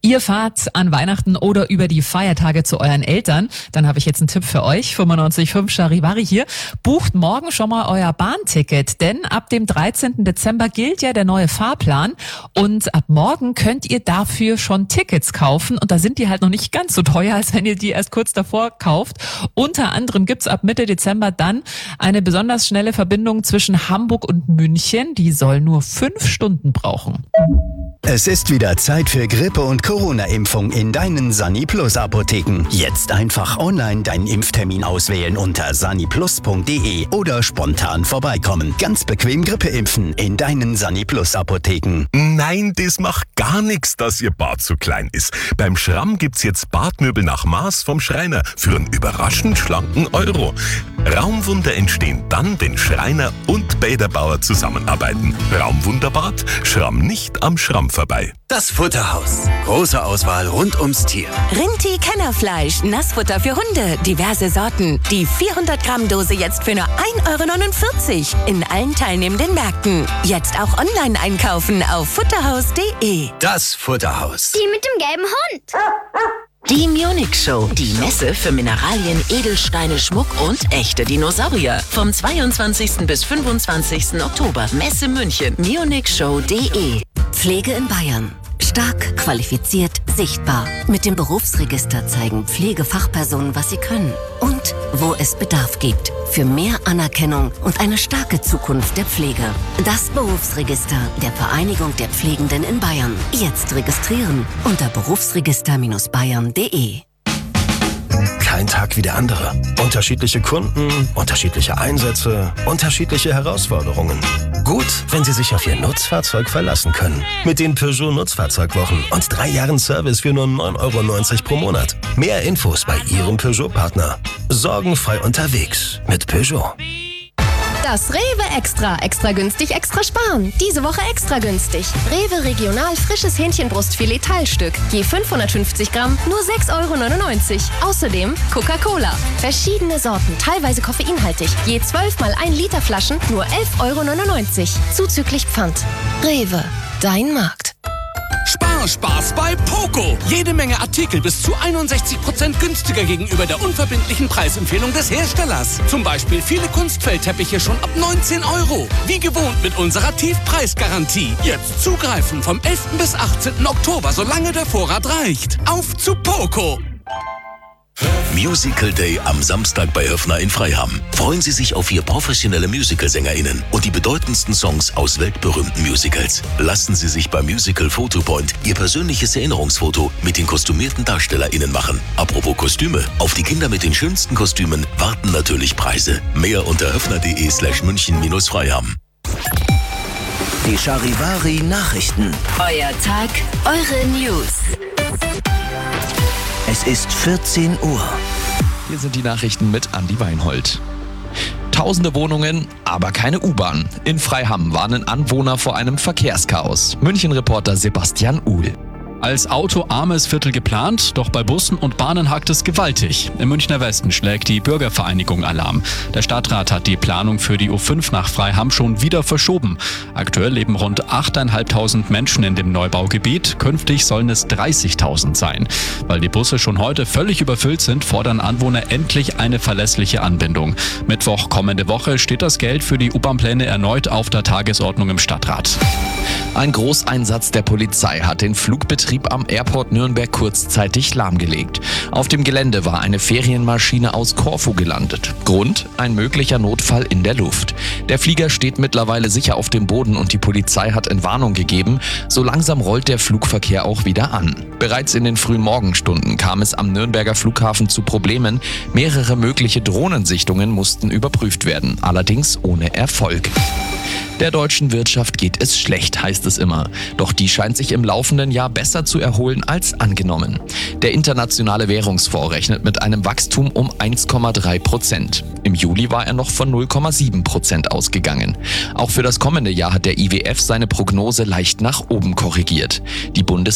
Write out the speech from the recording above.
Ihr fahrt an Weihnachten oder über die Feiertage zu euren Eltern, dann habe ich jetzt einen Tipp für euch. 95.5 Charivari hier. Bucht morgen schon mal euer Bahnticket, denn ab dem 13. Dezember gilt ja der neue Fahrplan und ab morgen könnt ihr dafür schon Tickets kaufen und da sind die halt noch nicht ganz so teuer, als wenn ihr die erst kurz davor kauft. Unter anderem gibt's ab Mitte Dezember dann eine besonders schnelle Verbindung zwischen Hamburg und München. Die soll nur 5 Stunden brauchen. Es ist wieder Zeit für Grippe- und Corona-Impfung in deinen Sani-Plus-Apotheken. Jetzt einfach online deinen Impftermin auswählen unter saniplus.de oder spontan vorbeikommen. Ganz bequem Grippe impfen in deinen Sani-Plus-Apotheken. Nein, das macht gar nichts, dass Ihr Bad zu klein ist. Beim Schramm gibt's jetzt Badmöbel nach Maß vom Schreiner für einen überraschend schlanken Euro. Raumwunder entstehen dann, wenn Schreiner und Bäderbauer zusammenarbeiten. Raumwunderbad, Schramm nicht am Schramm vorbei. Das Futterhaus. Große Auswahl rund ums Tier. Rinti Kennerfleisch, Nassfutter für Hunde, diverse Sorten. Die 400 Gramm Dose jetzt für nur 1,49 € in allen teilnehmenden Märkten. Jetzt auch online einkaufen auf futterhaus.de. Das Futterhaus. Die mit dem gelben Hund. Die Munich Show, die Messe für Mineralien, Edelsteine, Schmuck und echte Dinosaurier. Vom 22. bis 25. Oktober, Messe München, munichshow.de. Pflege in Bayern. Stark, qualifiziert, sichtbar. Mit dem Berufsregister zeigen Pflegefachpersonen, was sie können und wo es Bedarf gibt. Für mehr Anerkennung und eine starke Zukunft der Pflege. Das Berufsregister der Vereinigung der Pflegenden in Bayern. Jetzt registrieren unter berufsregister-bayern.de. Kein Tag wie der andere. Unterschiedliche Kunden, unterschiedliche Einsätze, unterschiedliche Herausforderungen. Gut, wenn Sie sich auf Ihr Nutzfahrzeug verlassen können. Mit den Peugeot Nutzfahrzeugwochen und 3 Jahren Service für nur 9,90 € pro Monat. Mehr Infos bei Ihrem Peugeot-Partner. Sorgenfrei unterwegs mit Peugeot. Das Rewe Extra. Extra günstig, extra sparen. Diese Woche extra günstig. Rewe Regional frisches Hähnchenbrustfilet Teilstück. Je 550 Gramm, nur 6,99 €. Außerdem Coca-Cola. Verschiedene Sorten, teilweise koffeinhaltig. Je 12 mal 1 Liter Flaschen, nur 11,99 €. Zuzüglich Pfand. Rewe. Dein Markt. Spaß bei Poco. Jede Menge Artikel bis zu 61% günstiger gegenüber der unverbindlichen Preisempfehlung des Herstellers. Zum Beispiel viele Kunstfellteppiche schon ab 19 €. Wie gewohnt mit unserer Tiefpreisgarantie. Jetzt zugreifen vom 11. bis 18. Oktober, solange der Vorrat reicht. Auf zu Poco! Musical Day am Samstag bei Höffner in Freiham. Freuen Sie sich auf 4 professionelle MusicalsängerInnen und die bedeutendsten Songs aus weltberühmten Musicals. Lassen Sie sich beim Musical Photopoint Ihr persönliches Erinnerungsfoto mit den kostümierten DarstellerInnen machen. Apropos Kostüme, auf die Kinder mit den schönsten Kostümen warten natürlich Preise. Mehr unter höffner.de/München-Freiham. Die Charivari Nachrichten. Euer Tag, eure News. Es ist 14 Uhr. Hier sind die Nachrichten mit Andi Weinhold. Tausende Wohnungen, aber keine U-Bahn. In Freiham warnen Anwohner vor einem Verkehrschaos. München-Reporter Sebastian Uhl. Als autoarmes Viertel geplant, doch bei Bussen und Bahnen hakt es gewaltig. Im Münchner Westen schlägt die Bürgervereinigung Alarm. Der Stadtrat hat die Planung für die U5 nach Freiham schon wieder verschoben. Aktuell leben rund 8.500 Menschen in dem Neubaugebiet. Künftig sollen es 30.000 sein. Weil die Busse schon heute völlig überfüllt sind, fordern Anwohner endlich eine verlässliche Anbindung. Mittwoch kommende Woche steht das Geld für die U-Bahn-Pläne erneut auf der Tagesordnung im Stadtrat. Ein Großeinsatz der Polizei hat den Flugbetrieb am Airport Nürnberg kurzzeitig lahmgelegt. Auf dem Gelände war eine Ferienmaschine aus Korfu gelandet. Grund? Ein möglicher Notfall in der Luft. Der Flieger steht mittlerweile sicher auf dem Boden und die Polizei hat Entwarnung gegeben. So langsam rollt der Flugverkehr auch wieder an. Bereits in den frühen Morgenstunden kam es am Nürnberger Flughafen zu Problemen. Mehrere mögliche Drohnensichtungen mussten überprüft werden, allerdings ohne Erfolg. Der deutschen Wirtschaft geht es schlecht, heißt es immer. Doch die scheint sich im laufenden Jahr besser zu erholen als angenommen. Der Internationale Währungsfonds rechnet mit einem Wachstum um 1,3%. Im Juli war er noch von 0,7% ausgegangen. Auch für das kommende Jahr hat der IWF seine Prognose leicht nach oben korrigiert. Die